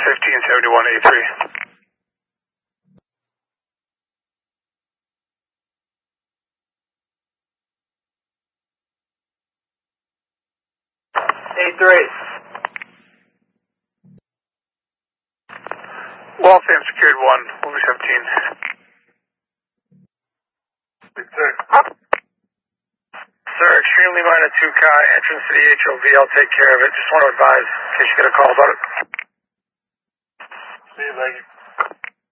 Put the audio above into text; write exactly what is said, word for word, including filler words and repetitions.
fifteen seventy-one eighty-three. eighty-three. Waltham secured one, moving seventeen. eighty-three. Sir, extremely minor two car, entrance to the H O V, I'll take care of it. Just want to advise in case you get a call about it. See you, Maggie.